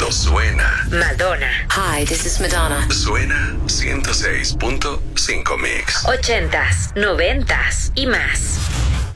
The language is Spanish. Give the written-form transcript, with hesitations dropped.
cuando suena. Madonna. Hi, this is Madonna. Suena 106.5 Mix. 80s, 90s y más.